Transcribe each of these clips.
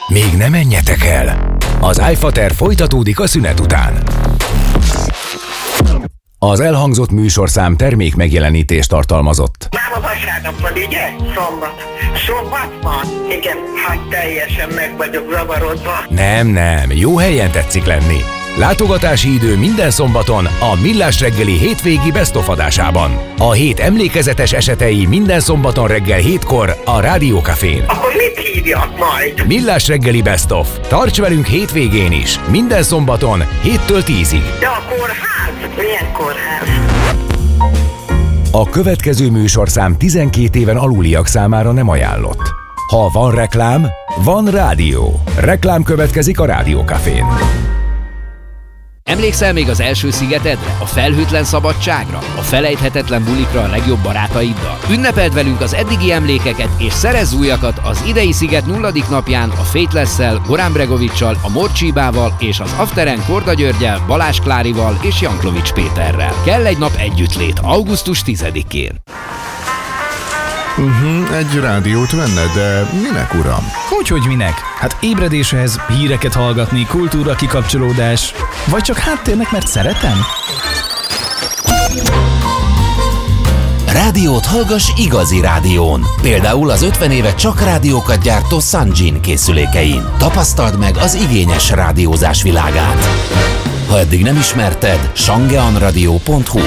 Még ne menjetek el! Az iFater folytatódik a szünet után. Az elhangzott műsorszám termék megjelenítést tartalmazott. Nem a vasárnap van, ugye? Szombat. Szombat van? Igen, hát teljesen meg vagyok zavarodva. Nem, jó helyen tetszik lenni. Látogatási idő minden szombaton a Millás reggeli hétvégi Best of adásában. A hét emlékezetes esetei minden szombaton reggel 7-kor a Rádió Cafén. Akkor mit hívjak majd? Millás reggeli Best of. Tarts velünk hétvégén is, minden szombaton 7-től 10-ig. De a kórház? Milyen kórház? A következő műsorszám 12 éven aluliak számára nem ajánlott. Ha van reklám, van rádió. Reklám következik a Rádió Cafén. Emlékszel még az első szigetedre, a felhőtlen szabadságra, a felejthetetlen bulikra a legjobb barátaiddal? Ünnepeld velünk az eddigi emlékeket és szerezz újakat az idei sziget 0. napján a Faithless-szel, Goran Bregovic-sal, a Morcsibával és az Afteren Korda Györgyel, Balázs Klárival és Janklovics Péterrel. Kell egy nap együttlét augusztus 10-én. Egy rádiót venne, de minek, uram? Hogy minek? Hát ébredéshez, híreket hallgatni, kultúra kikapcsolódás, vagy csak háttérnek, mert szeretem? Rádiót hallgass igazi rádión. Például az 50 éve csak rádiókat gyártó Sanjin készülékein. Tapasztald meg az igényes rádiózás világát. Ha eddig nem ismerted, shangeanradio.hu.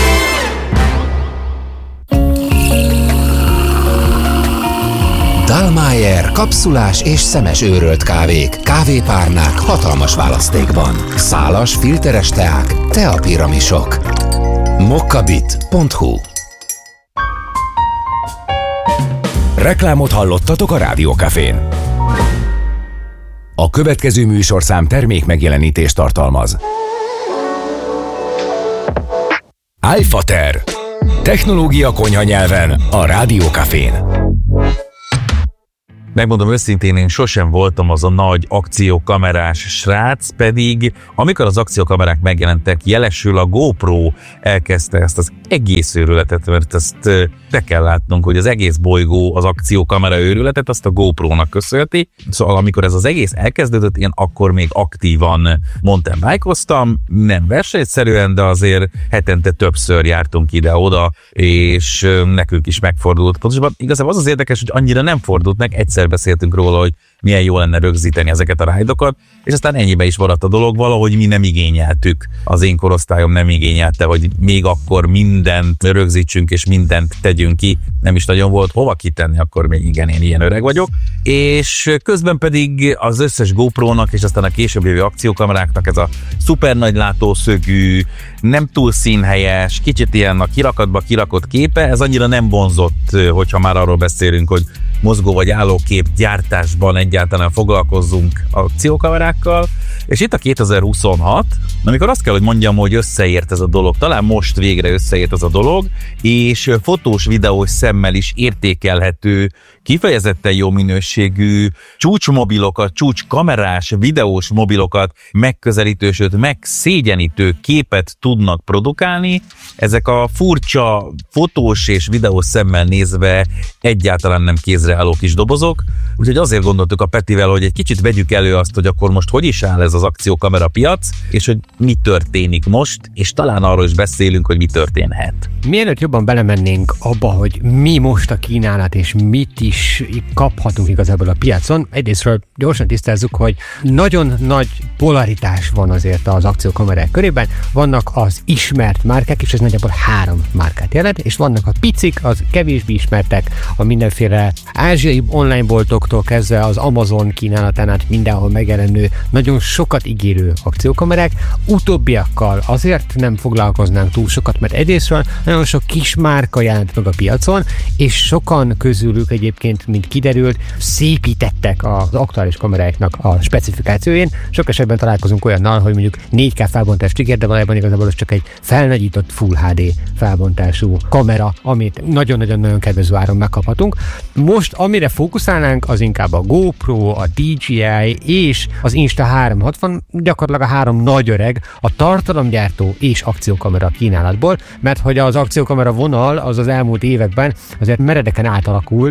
Dallmayr kapszulás és szemes őrölt kávék, kávépárnák hatalmas választékban. Szálas, filteres teák, teapiramisok. mokkabit.hu. Reklámot hallottatok a Rádió Cafén. A következő műsorszám termék megjelenítést tartalmaz. iFater. Technológia konyha nyelven a Rádió Cafén. Megmondom őszintén, én sosem voltam az a nagy akciókamerás srác, pedig amikor az akciókamerák megjelentek, jelesül a GoPro elkezdte ezt az egész őrületet, mert ezt be kell látnunk, hogy az egész bolygó az akciókamera őrületet azt a GoPro-nak köszönheti. Szóval amikor ez az egész elkezdődött, én akkor még aktívan mountain bike-oztam, nem versenyszerűen, de azért hetente többször jártunk ide-oda, és nekünk is megfordult. Pontosabban igazából az érdekes, hogy annyira nem fordult meg, egyszer beszéltünk róla, hogy milyen jó lenne rögzíteni ezeket a rájdokat, és aztán ennyibe is maradt a dolog, valahogy mi nem igényeltük. Az én korosztályom nem igényelte, hogy még akkor mindent rögzítsünk és mindent tegyünk ki. Nem is nagyon volt hova kitenni, akkor még igen, én ilyen öreg vagyok. És közben pedig az összes GoPro-nak és aztán a később jövő akciókameráknak ez a szuper nagy látószögű, nem túl színhelyes, kicsit ilyen a kirakatba kirakott képe, ez annyira nem vonzott, hogyha már arról beszélünk, hogy mozgó vagy állókép gyártásban egyáltalán foglalkozzunk akciókamerákkal, és itt a 2026, amikor azt kell, hogy mondjam, hogy összeért ez a dolog, talán most végre összeért ez a dolog, és fotós, videós szemmel is értékelhető, kifejezetten jó minőségű csúcsmobilokat, csúcskamerás, videós mobilokat megközelítő, sőt megszégyenítő képet tudnak produkálni. Ezek a furcsa fotós és videós szemmel nézve egyáltalán nem kézreálló kis dobozok, úgyhogy azért gondoltuk a Petivel, hogy egy kicsit vegyük elő azt, hogy akkor most hogy is áll ez az akciókamera piac, és hogy mi történik most, és talán arról is beszélünk, hogy mi történhet. Mielőtt jobban belemennénk abba, hogy mi most a kínálat, és mit is kaphatunk igazából a piacon, egyrésztről gyorsan tisztázzuk, hogy nagyon nagy polaritás van azért az akciókamerák körében. Vannak az ismert márkák, és ez nagyjából 3 márkát jelent, és vannak a picik, az kevésbé ismertek, a mindenféle ázsiai online boltoktól kezdve az Amazon kínálatán át mindenhol megjelenő, nagyon sokat ígérő akciókamerák. Utóbbiakkal azért nem foglalkoznánk túl sokat, mert egyrésztről nagyon sok kis márka jelent meg a piacon, és sokan közülük egyébként, mint kiderült, szépítettek az aktuális kameráiknak a specifikációjén. Sok esetben találkozunk olyannal, hogy mondjuk 4K felbontást ígér, de valójában igazából az csak egy felnagyított Full HD felbontású kamera, amit nagyon-nagyon-nagyon kedvező áron megkaphatunk. Most amire fókuszálnánk, az inkább a GoPro, a DJI és az Insta360, gyakorlatilag a 3 nagy öreg, a tartalomgyártó és akciókamera kínálatból, mert hogy az akciókamera vonal az elmúlt években azért meredeken átalakult, és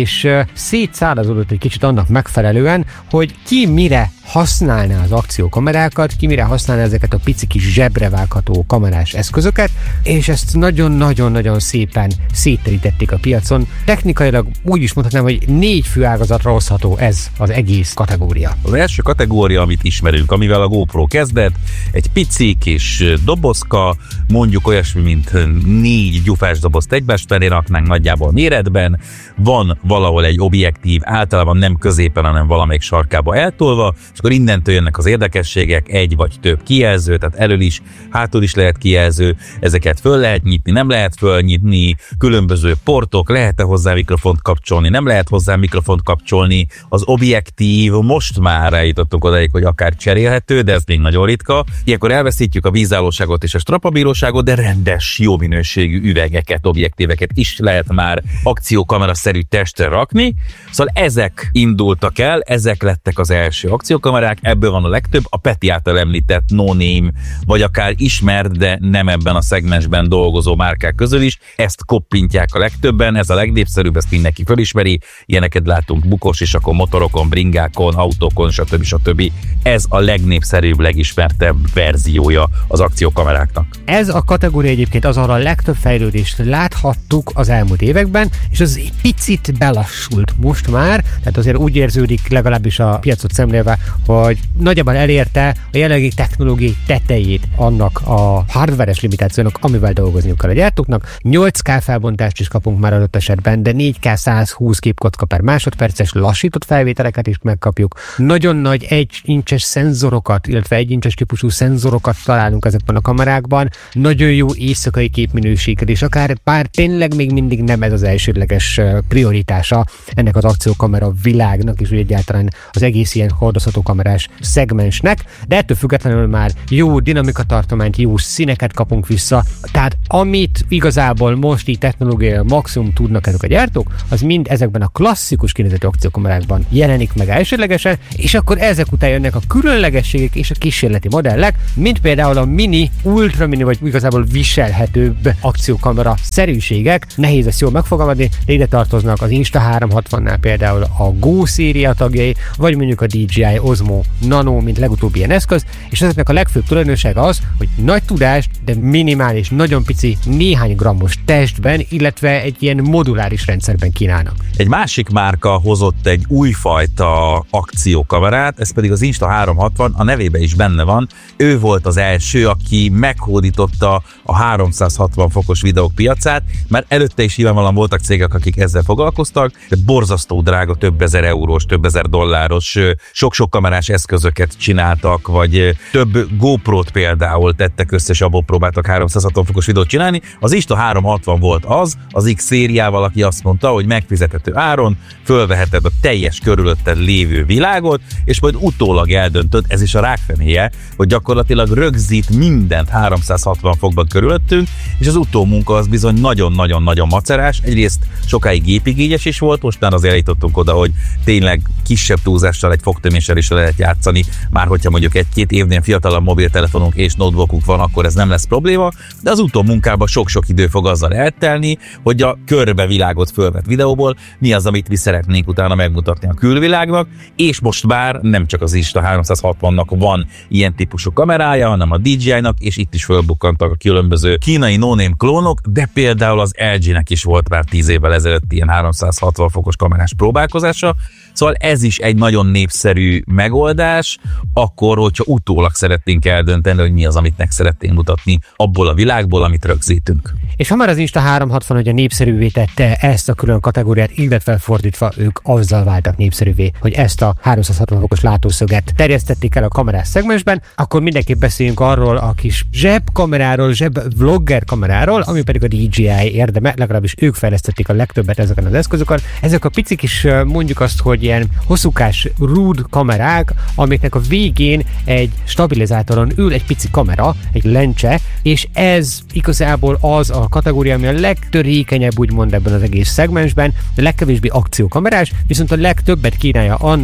és szétszálazódott egy kicsit annak megfelelően, hogy ki mire használná az akciókamerákat, ki mire használná ezeket a pici kis zsebre vágható kamerás eszközöket, és ezt nagyon-nagyon-nagyon szépen szétterítették a piacon. Technikailag úgy is mondhatnám, hogy 4 fő ágazatra osztható ez az egész kategória. Az első kategória, amit ismerünk, amivel a GoPro kezdett, egy pici kis dobozka, mondjuk olyasmi, mint 4 gyufás dobozt egymás mellé raknánk nagyjából méretben, van valahol egy objektív, általában nem középen, hanem valamelyik sarkába eltolva, és akkor innentől jönnek az érdekességek, egy vagy több kijelző, tehát elől is, hátul is lehet kijelző, ezeket föl lehet nyitni, nem lehet fölnyitni, különböző portok, lehet-e hozzá mikrofont kapcsolni, nem lehet hozzá mikrofont kapcsolni, az objektív most már eljutottunk odaig, hogy akár cserélhető, de ez még nagyon ritka. Ilyenkor elveszítjük a vízállóságot és a strapabíróságot, de rendes, jó minőségű üvegeket, objektíveket is lehet már akciókamera-szerű testre rakni. Szóval ezek indultak el, ezek lettek az első akciókamerák, ebből van a legtöbb, a Peti által említett no-name, vagy akár ismert, de nem ebben a szegmensben dolgozó márkák közül is, ezt koppintják a legtöbben, ez a legnépszerűbb, ezt mindenki fölismeri, ilyeneket látunk bukós és akkor motorokon, bringákon, autókon, stb. Ez a legnépszerűbb, legismertebb verziója az akciókameráknak. Ez a kategória egyébként az, ahol a legtöbb fejlődést láthattuk az elmúlt években, és az egy picit belassult most már, tehát azért úgy érződik legalábbis a piacot szemlélve, hogy nagyjából elérte a jelenlegi technológiai tetejét annak a hardveres limitációnak, amivel dolgozniuk kell a gyártóknak. 8K felbontást is kapunk már adott esetben, de 4K 120 képkocka per másodperces lassított felvételeket is megkapjuk. Nagyon nagy 1 incses szenzorokat, illetve 1 incses típusú szenzorokat találunk ezekben a kamerákban. Nagyon jó éjszakai képminőséggel, és akár bár tényleg még mindig nem ez az elsődleges prioritása ennek az akciókamera világnak, és úgy egyáltalán az egész ilyen hordozható kamerás szegmensnek, de ettől függetlenül már jó dinamikatartományt, jó színeket kapunk vissza. Tehát amit igazából most így technológiai maximum tudnak ezek a gyártók, az mind ezekben a klasszikus kinézetű akciókamerákban jelenik meg elsődlegesen, és akkor ezek után jönnek a különlegességek és a kísérleti modellek, mint például a mini, ultra mini, vagy igazából viselhetőbb akciókamera szerűségek. Nehéz ezt jól megfogalmazni, de ide tartoznak az Insta360-nál például a Go széria tagjai, vagy mondjuk a DJI Osmo Nano, mint legutóbbi ilyen eszköz, és ezeknek a legfőbb tulajdonsága az, hogy nagy tudást, de minimális, nagyon pici, néhány grammos testben, illetve egy ilyen moduláris rendszerben kínálnak. Egy másik márka hozott egy újfajta akciókamerát, ez pedig az Insta360, a nevében is benne van. Ő volt az első, aki meghódította a 360 fokos videók piacát, mert előtte is nyilvánvalóan voltak cégek, akik ezzel foglalkoztak, de borzasztó drága, több ezer eurós, több ezer dolláros, sok-sok kamerás eszközöket csináltak, vagy több GoPro-t például tettek össze, és abból próbáltak 360 fokos videót csinálni. Az Insta360 volt az X szériával, aki azt mondta, hogy megfizethető áron fölveheted a teljes körülötted lévő világot, és majd utólag eldöntöd, ez is a rákfenéje, hogy gyakorlatilag rögzít mindent 360 fokban körülöttünk, és az utómunka az bizony nagyon-nagyon-nagyon macerás. Egyrészt sokáig gépigényes is volt, most már azért eljutottunk oda, hogy tényleg kisebb túlzással egy fogtöméssel is lehet játszani, már hogyha mondjuk 1-2 évnél fiatalabb mobiltelefonunk és notebookunk van, akkor ez nem lesz probléma, de az utómunkában sok-sok idő fog azzal eltelni, hogy a körbevilágot fölvett videóból mi az, amit mi szeretnénk utána megmutatni a külvilágnak, és most már nem csak az Insta360-nak van ilyen típusú kamerája, hanem a DJI-nak, és itt is fölbukkantak a különböző kínai no-name klónok, de például az LG-nek is volt már 10 évvel ezelőtt ilyen 360 fokos kamerás próbálkozása, szóval ez is egy nagyon népszerű megoldás, akkor, hogyha utólag szeretnénk eldönteni, hogy mi az, amit meg szeretnénk mutatni abból a világból, amit rögzítünk. És ha már az Insta360 ugye népszerűvé tette ezt a külön kategóriát, illetve fordítva ők azzal váltak népszerűvé, hogy ezt a 360 fokos látószöget terjesztették el a kamerás szegmensben, akkor mindenképp beszéljünk arról a kis zsebkameráról, zsebvlogger kameráról, ami pedig a DJI érdeme, legalábbis ők fejlesztették a legtöbbet ezeken az eszközökön. Ezek a pici kis, mondjuk azt, hogy ilyen hosszúkás rúd kamerák, amiknek a végén egy stabilizátoron ül egy pici kamera, egy lencse, és ez igazából az a kategória, ami a legtörékenyebb úgymond ebben az egész szegmensben, de legkevésbé akciókamerás, viszont a legtöbbet kínálja annak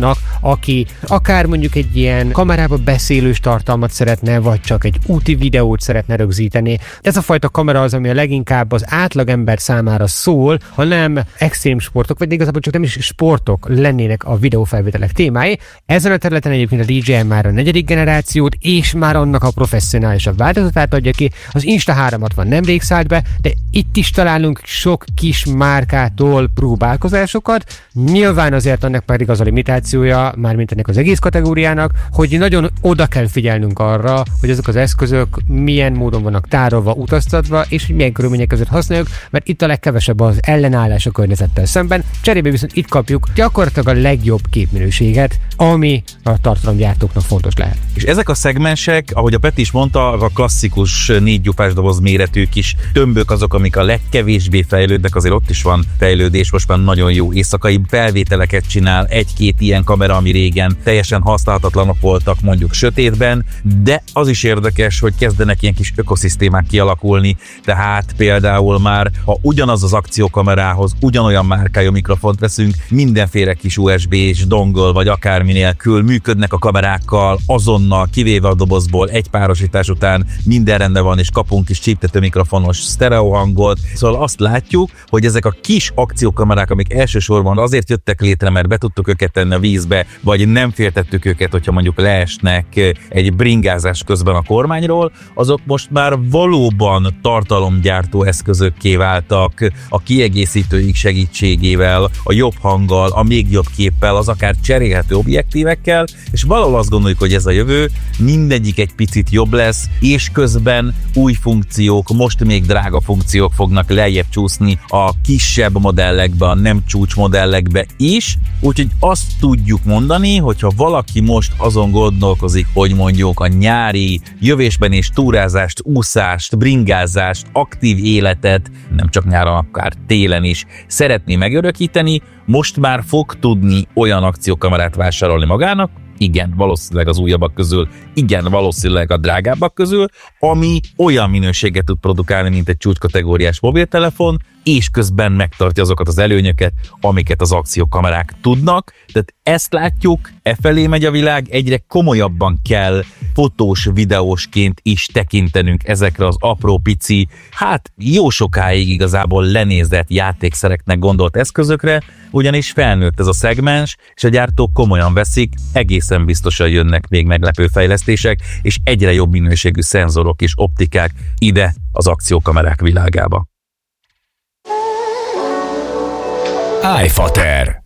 aki akár mondjuk egy ilyen kamerába beszélős tartalmat szeretne, vagy csak egy úti videót szeretne rögzíteni. Ez a fajta kamera az, ami a leginkább az átlagember számára szól, ha nem extrém sportok, vagy igazából csak nem is sportok lennének a videófelvételek témái. Ezen a területen egyébként a DJI már a 4. generációt, és már annak a professzionálisabb változatát adja ki. Az Insta360 nemrég szállt be, de itt is találunk sok kis márkától próbálkozásokat. Nyilván azért annak pedig az a limitációja, mármint ennek az egész kategóriának, hogy nagyon oda kell figyelnünk arra, hogy ezek az eszközök milyen módon vannak tárolva, utaztatva, és hogy milyen körülmények között használjuk, mert itt a legkevesebb az ellenállás a környezettel szemben. Cserébe viszont itt kapjuk gyakorlatilag a legjobb képminőséget, ami a tartalomgyártóknak fontos lehet. És ezek a szegmensek, ahogy a Peti is mondta, a klasszikus 4 gyupás doboz méretű kis tömbök azok, amik a legkevésbé fejlődnek, azért ott is van fejlődés, most már nagyon jó éjszakai felvételeket csinál, 1-2 ilyen kamera, ami régen teljesen használhatatlanok voltak mondjuk sötétben, de az is érdekes, hogy kezdenek ilyen kis ökoszisztémák kialakulni, tehát például már, ha ugyanaz az akciókamerához ugyanolyan márkájú mikrofont veszünk, mindenféle kis USB és dongle vagy akármi nélkül működnek a kamerákkal, azonnal kivéve a dobozból egy párosítás után minden rendben van, és kapunk is csíptető mikrofonos sztereó hangot. Szóval azt látjuk, hogy ezek a kis akciókamerák, amik elsősorban azért jöttek létre, mert be tudtuk őket tenni a vízbe, vagy nem féltettük őket, hogyha mondjuk leesnek egy bringázás közben a kormányról, azok most már valóban tartalomgyártó eszközökké váltak a kiegészítőik segítségével, a jobb hanggal, a még jobb képpel, az akár cserélhető objektívekkel, és valahol azt gondoljuk, hogy ez a jövő, mindegyik egy picit jobb lesz, és közben új funkciók, most még drága funkciók fognak lejjebb csúszni a kisebb modellekbe, a nem csúcs modellekbe is, úgyhogy azt tudjuk mondani, hogyha valaki most azon gondolkozik, hogy mondjuk a nyári jövésben és túrázást, úszást, bringázást, aktív életet, nem csak nyáron, akár télen is szeretné megörökíteni, most már fog tudni olyan akciókamerát vásárolni magának, igen, valószínűleg az újabbak közül, igen, valószínűleg a drágábbak közül, ami olyan minőséget tud produkálni, mint egy csúcskategóriás mobiltelefon, és közben megtartja azokat az előnyöket, amiket az akciókamerák tudnak. Tehát ezt látjuk, felé megy a világ, egyre komolyabban kell fotós, videósként is tekintenünk ezekre az apró pici, hát jó sokáig igazából lenézett játékszereknek gondolt eszközökre, ugyanis felnőtt ez a szegmens, és a gyártók komolyan veszik, egészen biztosan jönnek még meglepő fejlesztések, és egyre jobb minőségű szenzorok és optikák ide az akciókamerák világába. iFater.